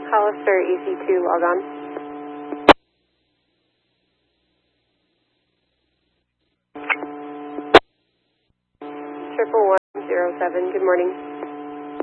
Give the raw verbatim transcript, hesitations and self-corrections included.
Hollister E C two, log on. Triple one zero seven, good morning.